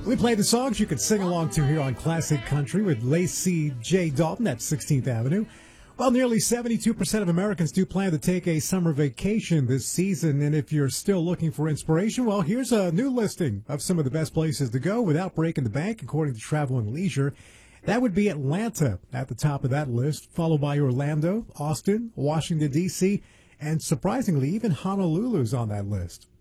We play the songs you could sing along to here on Classic Country with Lacey J. Dalton at 16th Avenue. Well, nearly 72% of Americans do plan to take a summer vacation this season. And if you're still looking for inspiration, well, here's a new listing of some of the best places to go without breaking the bank, according to Travel and Leisure. That would be Atlanta at the top of that list, followed by Orlando, Austin, Washington, D.C., and surprisingly, even Honolulu's on that list.